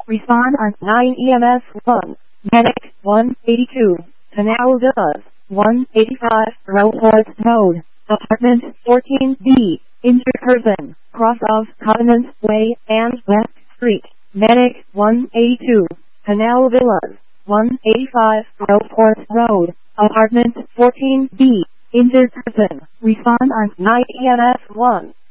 Respond on 9 EMS 1. Medic 182. Canal Villas 185. Rosewood Road. Apartment 14B. Injured person. Cross of Covenant Way and West Street. Medic 182. Canal Villas 185. Rosewood Road. Apartment 14B. Injured person. Respond on 9 EMS 1.